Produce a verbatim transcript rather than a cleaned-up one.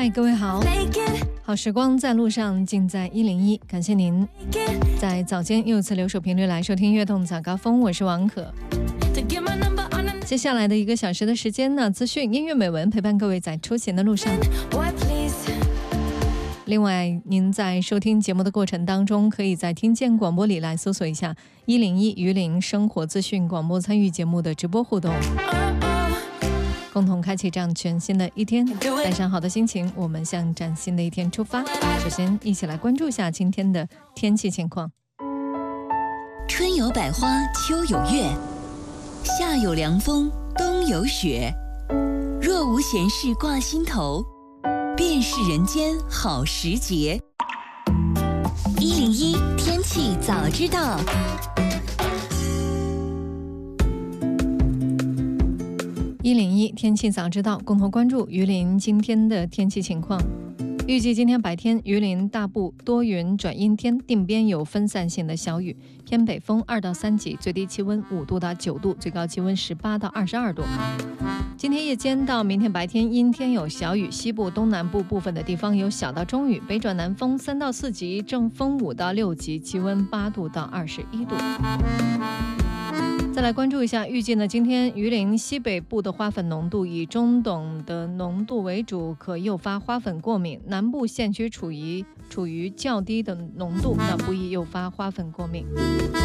嗨，各位好，好时光在路上，尽在一零一。感谢您在早间又一次留守频率来收听悦动早高峰，我是王可。接下来的一个小时的时间呢，资讯、音乐、美文陪伴各位在出行的路上。另外，您在收听节目的过程当中，可以在听见广播里来搜索一下一零一榆林生活资讯广播，参与节目的直播互动，共同开启这样全新的一天。带上好的心情，我们向崭新的一天出发。首先，一起来关注一下今天的天气情况。 春有百花，秋有月，夏有凉风，冬有雪。若无闲事挂心头，便是人间好时节。一零一天气早知道。 一零一天气早知道，共同关注榆林今天的天气情况。预计今天白天，榆林大部多云转阴天，定边有分散性的小雨，偏北风二到三级，最低气温五度到九度，最高气温十八到二十二度。今天夜间到明天白天阴天有小雨，西部东南部部分的地方有小到中雨，北转南风三到四级，正风五到六级，气温八度到二十一度。再来关注一下，预计呢，今天榆林西北部的花粉浓度以中等的浓度为主，可诱发花粉过敏；南部县区处于处于较低的浓度，那不易诱发花粉过敏。